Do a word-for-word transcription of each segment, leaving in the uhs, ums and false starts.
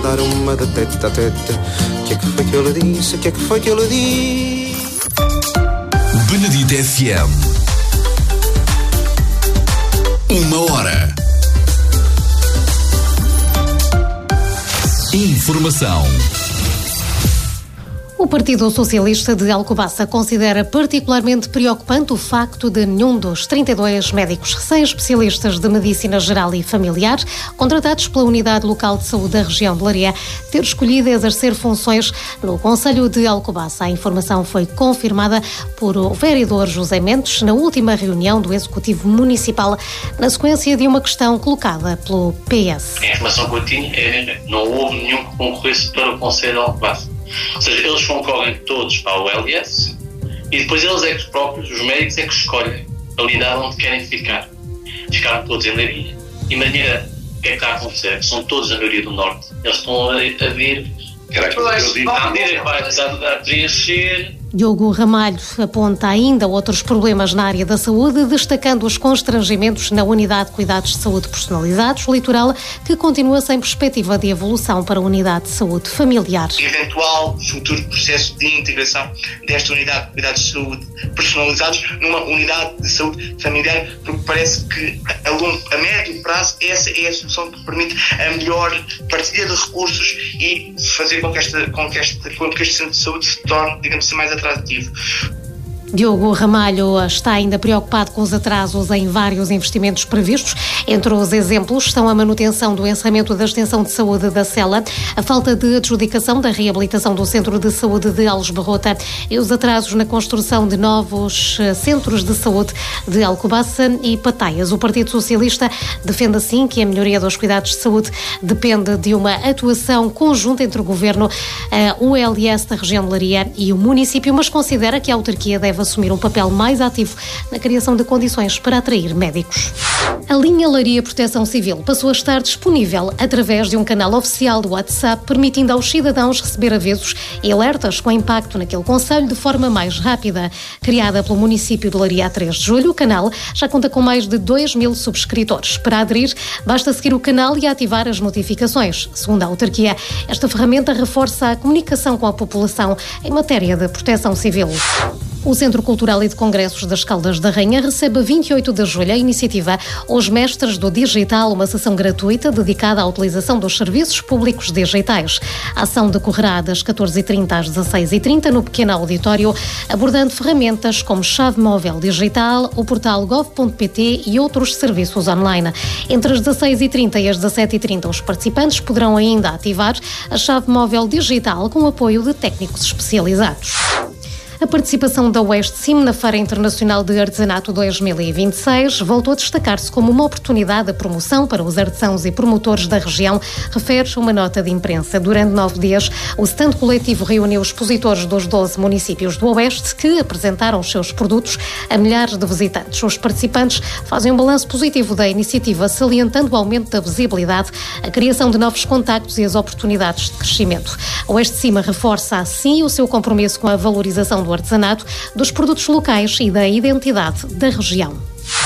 dar uma de tete a tete. O que é que foi que eu lhe disse? O que é que foi que eu lhe disse? Benedito F M. Uma hora. Informação. O Partido Socialista de Alcobaça considera particularmente preocupante o facto de nenhum dos trinta e dois médicos recém-especialistas de Medicina Geral e Familiar, contratados pela Unidade Local de Saúde da região de Leiria, ter escolhido exercer funções no Conselho de Alcobaça. A informação foi confirmada por o vereador José Mendes na última reunião do Executivo Municipal, na sequência de uma questão colocada pelo P S. A informação que eu tinha é que não houve nenhum que concorresse para o Conselho de Alcobaça. Ou seja, eles concorrem todos ao L S e depois eles é que próprios, os médicos, é que escolhem a unidade onde querem ficar. Ficaram todos em Leiria. Imagina o que é que está a acontecer, que são todos na Leiria do Norte. Eles estão a, a vir à medida que vai a preencher. Diogo Ramalho aponta ainda outros problemas na área da saúde, destacando os constrangimentos na Unidade de Cuidados de Saúde Personalizados Litoral, que continua sem perspectiva de evolução para a Unidade de Saúde Familiar. Eventual futuro processo de integração desta Unidade de Cuidados de Saúde Personalizados numa Unidade de Saúde Familiar, porque parece que a, longo, a médio prazo essa é a solução que permite a melhor partilha de recursos e fazer com que, esta, com que, este, com que este centro de saúde se torne, digamos assim, mais atrativo. Diogo Ramalho está ainda preocupado com os atrasos em vários investimentos previstos. Entre os exemplos estão a manutenção do encerramento da extensão de saúde da Cela, a falta de adjudicação da reabilitação do Centro de Saúde de Algesbarrota e os atrasos na construção de novos centros de saúde de Alcobaça e Pataias. O Partido Socialista defende assim que a melhoria dos cuidados de saúde depende de uma atuação conjunta entre o Governo, o L S da região de Leiria e o município, mas considera que a autarquia deve assumir um papel mais ativo na criação de condições para atrair médicos. A linha Leiria Proteção Civil passou a estar disponível através de um canal oficial do WhatsApp, permitindo aos cidadãos receber avisos e alertas com impacto naquele concelho de forma mais rápida. Criada pelo município de Leiria a três de julho, o canal já conta com mais de dois mil subscritores. Para aderir, basta seguir o canal e ativar as notificações. Segundo a autarquia, esta ferramenta reforça a comunicação com a população em matéria de proteção civil. O Centro Cultural e de Congressos das Caldas da Rainha recebe a vinte e oito de julho a iniciativa Os Mestres do Digital, uma sessão gratuita dedicada à utilização dos serviços públicos digitais. A ação decorrerá das catorze e trinta às dezasseis e trinta no pequeno auditório, abordando ferramentas como chave móvel digital, o portal gov ponto pt e outros serviços online. Entre as dezasseis e trinta e as dezassete e trinta, os participantes poderão ainda ativar a chave móvel digital com apoio de técnicos especializados. A participação da Westsim na Feira Internacional de Artesanato dois mil e vinte e seis voltou a destacar-se como uma oportunidade de promoção para os artesãos e promotores da região, refere uma nota de imprensa. Durante nove dias, o stand coletivo reuniu expositores dos doze municípios do Oeste que apresentaram os seus produtos a milhares de visitantes. Os participantes fazem um balanço positivo da iniciativa, salientando o aumento da visibilidade, a criação de novos contactos e as oportunidades de crescimento. A Westsim reforça assim o seu compromisso com a valorização do artesanato, dos produtos locais e da identidade da região.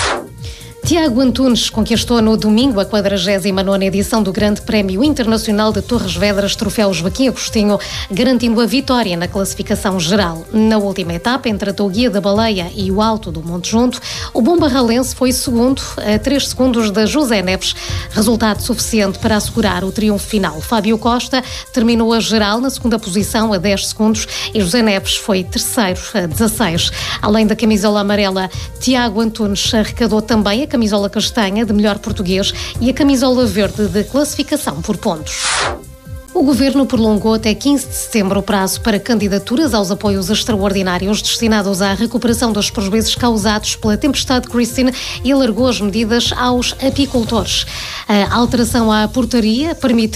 Tiago Antunes conquistou no domingo a quadragésima nona edição do Grande Prémio Internacional de Torres Vedras Troféu Joaquim Agostinho, garantindo a vitória na classificação geral. Na última etapa, entre a Touguia da Baleia e o Alto do Monte Junto, o bom barralense foi segundo a três segundos da José Neves, resultado suficiente para assegurar o triunfo final. Fábio Costa terminou a geral na segunda posição a dez segundos e José Neves foi terceiro a dezasseis. Além da camisola amarela, Tiago Antunes arrecadou também a camisola castanha de melhor português e a camisola verde de classificação por pontos. O Governo prolongou até quinze de setembro o prazo para candidaturas aos apoios extraordinários destinados à recuperação dos prejuízos causados pela tempestade Christine e alargou as medidas aos apicultores. A alteração à portaria permite